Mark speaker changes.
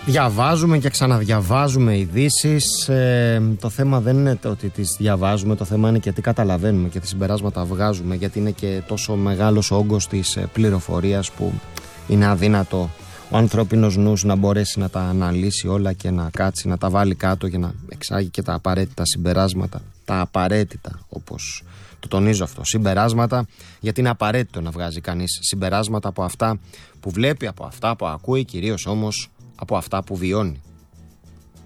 Speaker 1: Διαβάζουμε και ξαναδιαβάζουμε ειδήσεις. Το θέμα δεν είναι το ότι τις διαβάζουμε, το θέμα είναι και τι καταλαβαίνουμε και τι συμπεράσματα βγάζουμε, γιατί είναι και τόσο μεγάλος ο όγκος της πληροφορίας που είναι αδύνατο ο ανθρώπινος νους να μπορέσει να τα αναλύσει όλα και να κάτσει, να τα βάλει κάτω για να εξάγει και τα απαραίτητα συμπεράσματα. Τα απαραίτητα, όπως το τονίζω αυτό, συμπεράσματα, γιατί είναι απαραίτητο να βγάζει κανείς συμπεράσματα από αυτά που βλέπει, από αυτά που ακούει, κυρίως όμως από αυτά που βιώνει.